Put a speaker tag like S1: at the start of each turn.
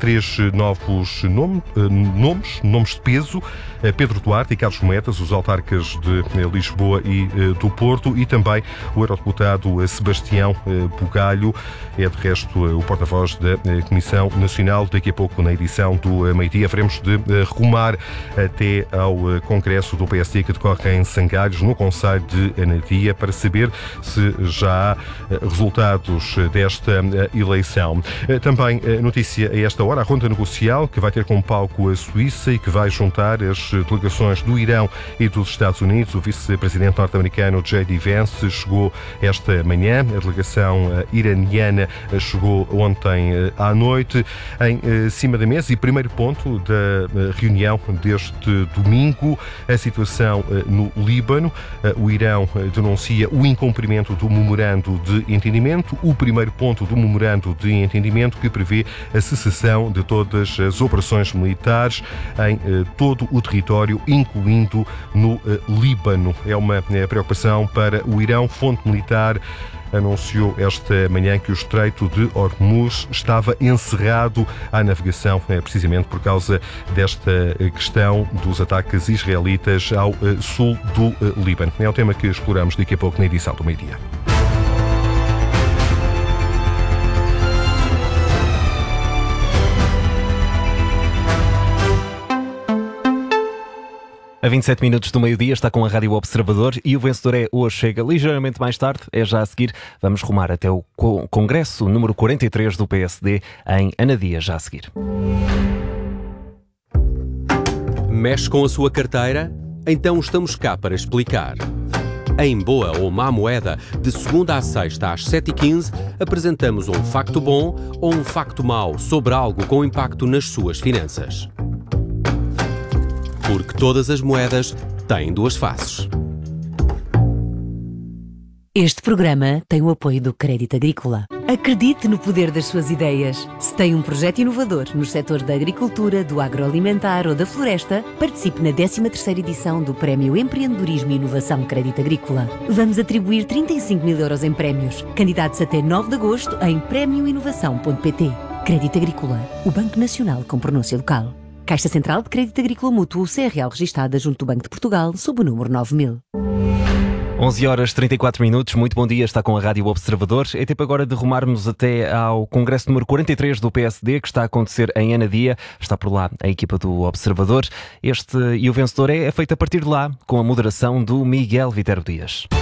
S1: três novos nomes de peso: Pedro Duarte e Carlos Moedas, os autarcas de Lisboa e do Porto, e também o eurodeputado Sebastião Bugalho, é de resto o porta-voz da Comissão Nacional. Daqui a pouco, na edição do meio-dia, faremos de rumar até ao Congresso do PSD que decorre em Sangalhos, no concelho de Anadia, para saber se já há resultados desta eleição. Também notícia a esta hora: a ronda negocial que vai ter como palco a Suíça e que vai juntar as delegações do Irão e dos Estados Unidos. O vice-presidente norte-americano J.D. Vance chegou esta manhã. A delegação iraniana chegou ontem à noite. Em cima da mesa, e primeiro ponto da reunião deste domingo, a situação no Líbano. O Irão denuncia o incumprimento do memorando de entendimento, o primeiro ponto do memorando de entendimento, que prevê a cessação de todas as operações militares em todo o território, incluindo no Líbano. É uma preocupação para o Irão. Fonte militar anunciou esta manhã que o Estreito de Hormuz estava encerrado à navegação, precisamente por causa desta questão dos ataques israelitas ao sul do Líbano. É o tema que exploramos daqui a pouco na edição do meio-dia.
S2: A 27 minutos do meio-dia está com a Rádio Observador e o vencedor hoje chega ligeiramente mais tarde, é já a seguir. Vamos rumar até o Congresso número 43 do PSD em Anadia, já a seguir.
S3: Mexe com a sua carteira? Então estamos cá para explicar. Em Boa ou Má Moeda, de segunda à sexta às 7h15, apresentamos um facto bom ou um facto mau sobre algo com impacto nas suas finanças. Porque todas as moedas têm duas faces.
S4: Este programa tem o apoio do Crédito Agrícola. Acredite no poder das suas ideias. Se tem um projeto inovador nos setores da agricultura, do agroalimentar ou da floresta, participe na 13ª edição do Prémio Empreendedorismo e Inovação Crédito Agrícola. Vamos atribuir 35 mil euros em prémios. Candidatos até 9 de agosto em premioinovação.pt. Crédito Agrícola, o Banco Nacional com pronúncia local. Caixa Central de Crédito Agrícola Mútuo, CRL registada junto do Banco de Portugal, sob o número 9000.
S2: 11h34. Muito bom dia, está com a Rádio Observador. É tempo agora de rumarmos até ao Congresso número 43 do PSD, que está a acontecer em Anadia. Está por lá a equipa do Observador. E o vencedor é feito a partir de lá, com a moderação do Miguel Vitero Dias.